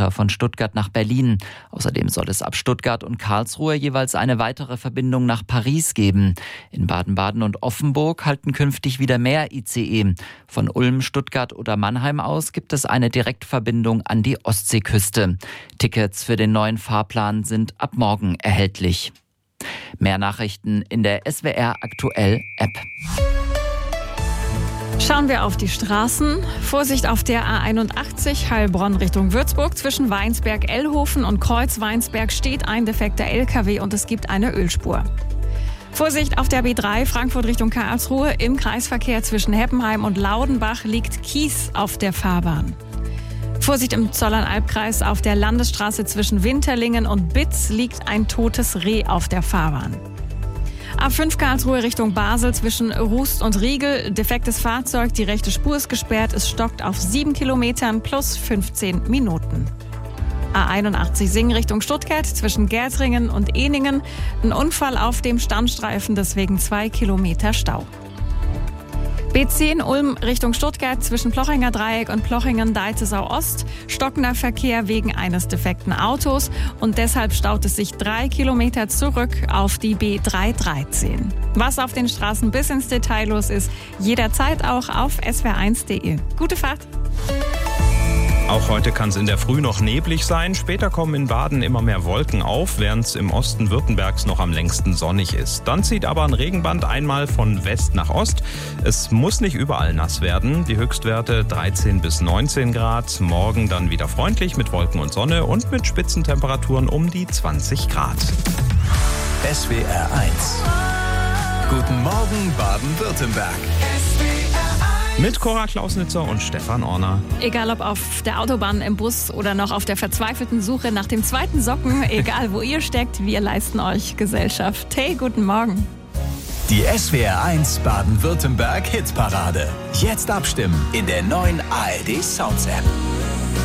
weiter von Stuttgart nach Berlin. Außerdem soll es ab Stuttgart und Karlsruhe jeweils eine weitere Verbindung nach Paris geben. In Baden-Baden und Offenburg halten künftig wieder mehr ICE. Von Ulm, Stuttgart oder Mannheim aus gibt es eine Direktverbindung an die Ostseeküste. Tickets für den neuen Fahrplan sind ab morgen erhältlich. Mehr Nachrichten in der SWR Aktuell App. Schauen wir auf die Straßen. Vorsicht auf der A81 Heilbronn Richtung Würzburg. Zwischen Weinsberg-Ellhofen und Kreuz-Weinsberg steht ein defekter LKW und es gibt eine Ölspur. Vorsicht auf der B3 Frankfurt Richtung Karlsruhe. Im Kreisverkehr zwischen Heppenheim und Laudenbach liegt Kies auf der Fahrbahn. Vorsicht im Zollernalbkreis auf der Landesstraße zwischen Winterlingen und Bitz liegt ein totes Reh auf der Fahrbahn. A5 Karlsruhe Richtung Basel zwischen Rust und Riegel. Defektes Fahrzeug, die rechte Spur ist gesperrt. Es stockt auf 7 Kilometern plus 15 Minuten. A81 Singen Richtung Stuttgart zwischen Gärtringen und Ehningen. Ein Unfall auf dem Standstreifen, deswegen 2 Kilometer Stau. B10 Ulm Richtung Stuttgart zwischen Plochinger Dreieck und Plochingen-Deizesau Ost. Stockender Verkehr wegen eines defekten Autos und deshalb staut es sich 3 Kilometer zurück auf die B313. Was auf den Straßen bis ins Detail los ist, jederzeit auch auf swr1.de. Gute Fahrt! Auch heute kann es in der Früh noch neblig sein. Später kommen in Baden immer mehr Wolken auf, während es im Osten Württembergs noch am längsten sonnig ist. Dann zieht aber ein Regenband einmal von West nach Ost. Es muss nicht überall nass werden. Die Höchstwerte 13 bis 19 Grad. Morgen dann wieder freundlich mit Wolken und Sonne und mit Spitzentemperaturen um die 20 Grad. SWR 1. Guten Morgen Baden-Württemberg. Mit Cora Klausnitzer und Stefan Orner. Egal ob auf der Autobahn, im Bus oder noch auf der verzweifelten Suche nach dem zweiten Socken, egal wo ihr steckt, wir leisten euch Gesellschaft. Hey, guten Morgen. Die SWR 1 Baden-Württemberg Hitparade. Jetzt abstimmen in der neuen ARD Sounds App.